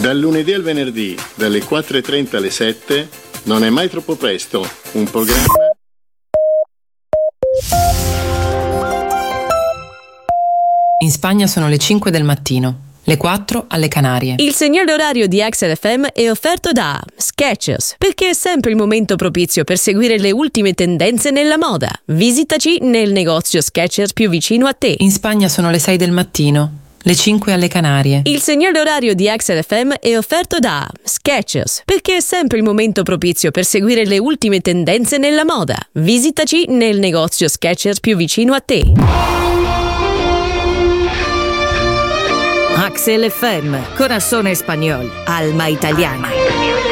Dal lunedì al venerdì, dalle 4:30 alle 7, non è mai troppo presto, un programma... In Spagna sono le 5 del mattino, le 4 alle Canarie. Il segnale orario di Axel FM è offerto da Skechers, perché è sempre il momento propizio per seguire le ultime tendenze nella moda. Visitaci nel negozio Skechers più vicino a te. In Spagna sono le 6 del mattino, le 5 alle Canarie. Il segnale orario di Axel FM è offerto da Skechers, perché è sempre il momento propizio per seguire le ultime tendenze nella moda. Visitaci nel negozio Skechers più vicino a te. Axel FM, Corazón Español, Alma Italiana.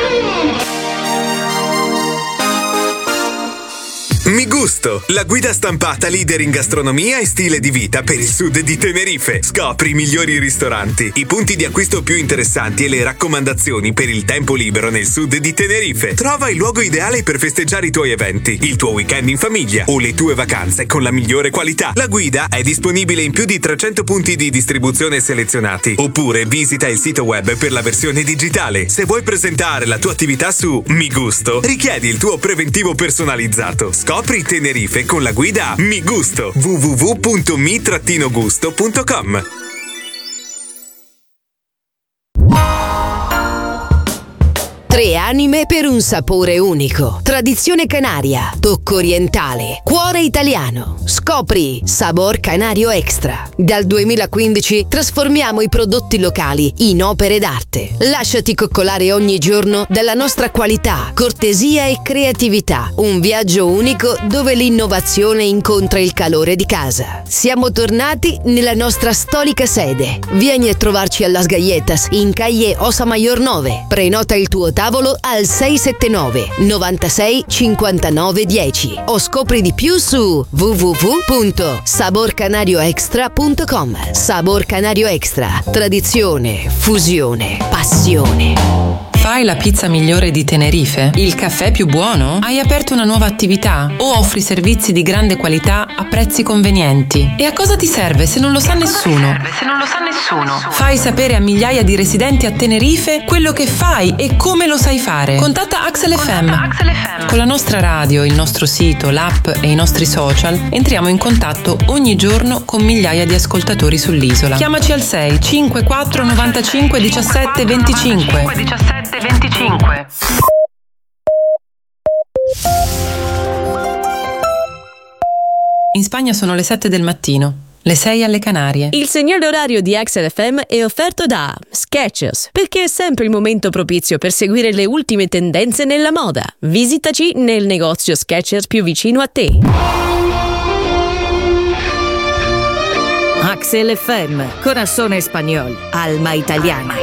Mi Gusto, la guida stampata leader in gastronomia e stile di vita per il sud di Tenerife. Scopri i migliori ristoranti, i punti di acquisto più interessanti e le raccomandazioni per il tempo libero nel sud di Tenerife. Trova il luogo ideale per festeggiare i tuoi eventi, il tuo weekend in famiglia o le tue vacanze con la migliore qualità. La guida è disponibile in più di 300 punti di distribuzione selezionati, oppure visita il sito web per la versione digitale. Se vuoi presentare la tua attività su Mi Gusto, richiedi il tuo preventivo personalizzato. Scopri Tenerife con la guida Mi Gusto, www.mi-gusto.com. Tre anime per un sapore unico. Tradizione canaria, tocco orientale, cuore italiano. Scopri Sabor Canario Extra. Dal 2015 trasformiamo i prodotti locali in opere d'arte. Lasciati coccolare ogni giorno dalla nostra qualità, cortesia e creatività. Un viaggio unico dove l'innovazione incontra il calore di casa. Siamo tornati nella nostra storica sede. Vieni a trovarci a Las Galletas in calle Ossa Mayor 9. Prenota il tuo tavolo al 679 96 59 10 o scopri di più su www.saborcanarioextra.com. Sabor Canario Extra. Tradizione, fusione, passione. Fai la pizza migliore di Tenerife? Il caffè più buono? Hai aperto una nuova attività? O offri servizi di grande qualità a prezzi convenienti? E a cosa ti serve se non lo sa nessuno? Fai sapere a migliaia di residenti a Tenerife quello che fai e come lo sai fare. Contatta Axel FM. Con la nostra radio, il nostro sito, l'app e i nostri social entriamo in contatto ogni giorno con migliaia di ascoltatori sull'isola. Chiamaci al 6 54 95 17 25. In Spagna sono le 7 del mattino, le 6 alle Canarie. Il segnale orario di Axel FM è offerto da Skechers, perché è sempre il momento propizio per seguire le ultime tendenze nella moda. Visitaci nel negozio Skechers più vicino a te. Axel FM, Corazón Español, Alma Italiana.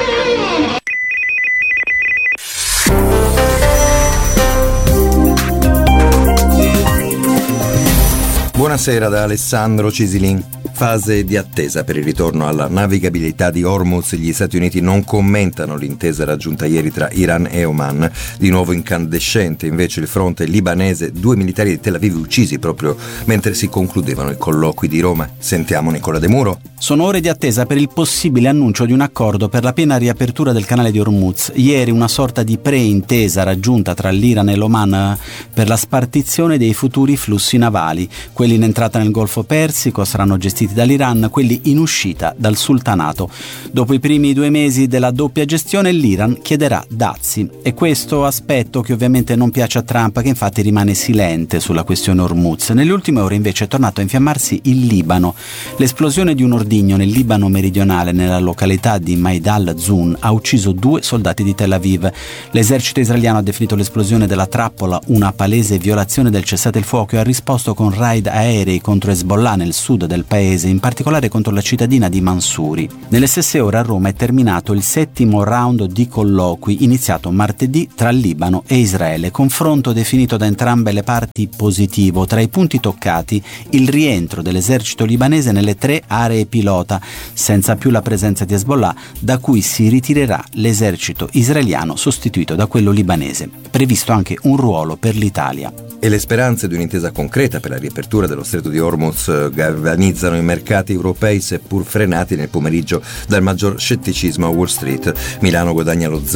Buonasera da Alessandro Cisilin. Fase di attesa per il ritorno alla navigabilità di Hormuz. Gli Stati Uniti non commentano l'intesa raggiunta ieri tra Iran e Oman. Di nuovo incandescente invece il fronte libanese, 2 militari di Tel Aviv uccisi proprio mentre si concludevano i colloqui di Roma. Sentiamo Nicola De Muro. Sono ore di attesa per il possibile annuncio di un accordo per la piena riapertura del canale di Hormuz. Ieri una sorta di pre-intesa raggiunta tra l'Iran e l'Oman per la spartizione dei futuri flussi navali. Quelli in entrata nel Golfo Persico saranno gestiti dall'Iran, quelli in uscita dal sultanato. Dopo i primi 2 mesi della doppia gestione, l'Iran chiederà dazi. E questo aspetto che ovviamente non piace a Trump, che infatti rimane silente sulla questione Hormuz. Nelle ultime ore invece è tornato a infiammarsi il Libano. L'esplosione di un ordigno nel Libano meridionale, nella località di Maidal Zun, ha ucciso 2 soldati di Tel Aviv. L'esercito israeliano ha definito l'esplosione della trappola una palese violazione del cessate il fuoco e ha risposto con raid aerei contro Hezbollah nel sud del paese, in particolare contro la cittadina di Mansouri. Nelle stesse ore a Roma è terminato il 7° round di colloqui iniziato martedì tra Libano e Israele, confronto definito da entrambe le parti positivo. Tra i punti toccati il rientro dell'esercito libanese nelle 3 aree pilota, senza più la presenza di Hezbollah, da cui si ritirerà l'esercito israeliano sostituito da quello libanese. Previsto anche un ruolo per l'Italia. E le speranze di un'intesa concreta per la riapertura dello stretto di Hormuz galvanizzano in mercati europei, seppur frenati nel pomeriggio dal maggior scetticismo a Wall Street. Milano guadagna lo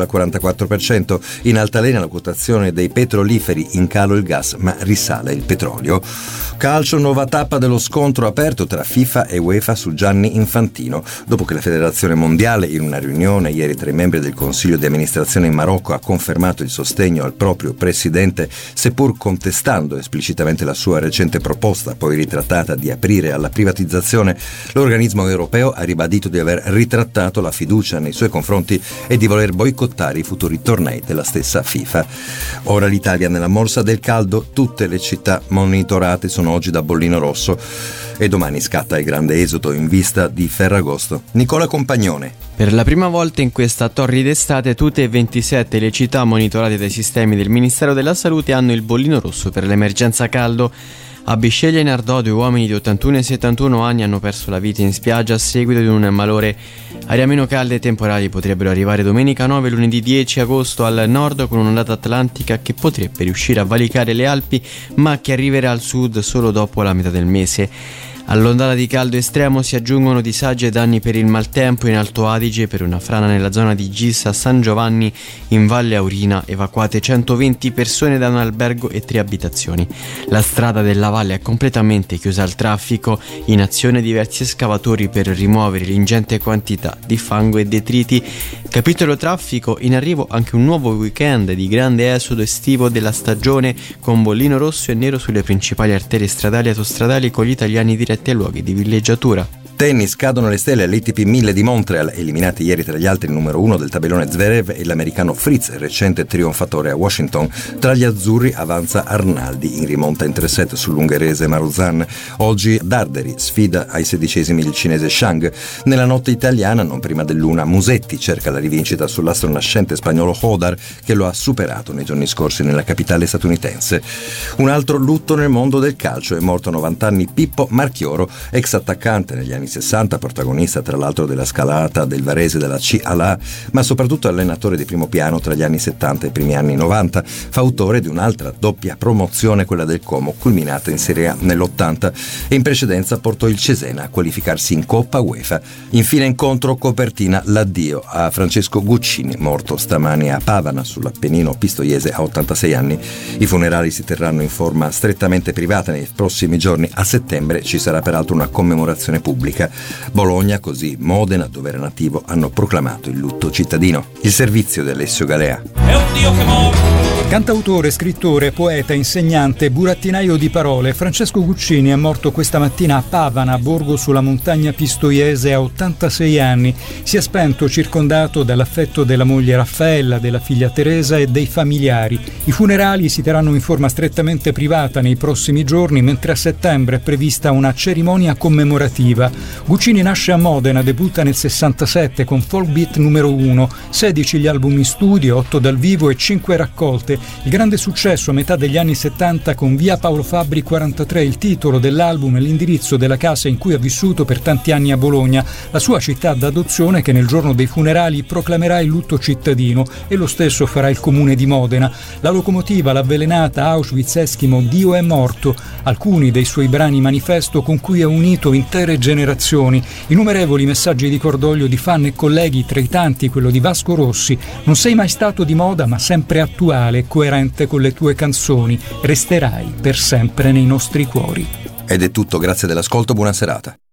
0,44%, in altalena la quotazione dei petroliferi, in calo il gas ma risale il petrolio. Calcio, nuova tappa dello scontro aperto tra FIFA e UEFA su Gianni Infantino, dopo che la Federazione Mondiale in una riunione ieri tra i membri del Consiglio di amministrazione in Marocco ha confermato il sostegno al proprio presidente, seppur contestando esplicitamente la sua recente proposta, poi ritrattata, di aprire alla privatizzazione. L'organismo europeo ha ribadito di aver ritrattato la fiducia nei suoi confronti e di voler boicottare i futuri tornei della stessa FIFA. Ora l'Italia nella morsa del caldo, tutte le città monitorate sono oggi da bollino rosso e domani scatta il grande esodo in vista di Ferragosto. Nicola Compagnone. Per la prima volta in questa torrida estate tutte e 27 le città monitorate dai sistemi del Ministero della Salute hanno il bollino rosso per l'emergenza caldo. A Bisceglie e Nardò 2 uomini di 81 e 71 anni hanno perso la vita in spiaggia a seguito di un malore. Aria meno calde e temporali potrebbero arrivare domenica 9 e lunedì 10 agosto al nord, con un'ondata atlantica che potrebbe riuscire a valicare le Alpi ma che arriverà al sud solo dopo la metà del mese. All'ondata di caldo estremo si aggiungono disagi e danni per il maltempo in Alto Adige, per una frana nella zona di Gissa San Giovanni in Valle Aurina, evacuate 120 persone da un albergo e 3 abitazioni. La strada della valle è completamente chiusa al traffico, in azione diversi escavatori per rimuovere l'ingente quantità di fango e detriti. Capitolo traffico, in arrivo anche un nuovo weekend di grande esodo estivo della stagione, con bollino rosso e nero sulle principali arterie stradali e autostradali, con gli italiani diretti ai luoghi di villeggiatura. Tennis, cadono le stelle all'ATP 1000 di Montreal, eliminati ieri tra gli altri il numero 1 del tabellone Zverev e l'americano Fritz, recente trionfatore a Washington. Tra gli azzurri avanza Arnaldi in rimonta in 3-set sull'ungherese Maruzan. Oggi Darderi sfida ai 16esimi il cinese Shang. Nella notte italiana, non prima dell'1, Musetti cerca la rivincita sull'astro nascente spagnolo Hodar, che lo ha superato nei giorni scorsi nella capitale statunitense. Un altro lutto nel mondo del calcio: è morto a 90 anni Pippo Marchioro, ex attaccante negli anni 60, protagonista tra l'altro della scalata del Varese della C alla A, ma soprattutto allenatore di primo piano tra gli anni 70 e i primi anni 90, fautore di un'altra doppia promozione, quella del Como, culminata in Serie A nell'80, e in precedenza portò il Cesena a qualificarsi in Coppa UEFA. Infine incontro copertina l'addio a Francesco Guccini, morto stamani a Pavana sull'Appennino pistoiese a 86 anni. I funerali si terranno in forma strettamente privata nei prossimi giorni. A settembre ci sarà peraltro una commemorazione pubblica. Bologna, così Modena, dove era nativo, hanno proclamato il lutto cittadino. Il servizio di Alessio Galea. È un Dio che muore. Cantautore, scrittore, poeta, insegnante, burattinaio di parole, Francesco Guccini è morto questa mattina a Pavana, borgo sulla montagna pistoiese, a 86 anni. Si è spento circondato dall'affetto della moglie Raffaella, della figlia Teresa e dei familiari. I funerali si terranno in forma strettamente privata nei prossimi giorni, mentre a settembre è prevista una cerimonia commemorativa. Guccini nasce a Modena, debutta nel 67 con Folk Beat numero 1, 16 gli album in studio, 8 dal vivo e 5 raccolte. Il grande successo a metà degli anni 70 con Via Paolo Fabbri 43, il titolo dell'album e l'indirizzo della casa in cui ha vissuto per tanti anni a Bologna, la sua città d'adozione, che nel giorno dei funerali proclamerà il lutto cittadino, e lo stesso farà il comune di Modena. La locomotiva, l'avvelenata, Auschwitz, Eschimo, Dio è morto, alcuni dei suoi brani manifesto con cui ha unito intere generazioni. Innumerevoli messaggi di cordoglio di fan e colleghi, tra i tanti quello di Vasco Rossi: non sei mai stato di moda ma sempre attuale, coerente con le tue canzoni, resterai per sempre nei nostri cuori. Ed è tutto, grazie dell'ascolto, buona serata.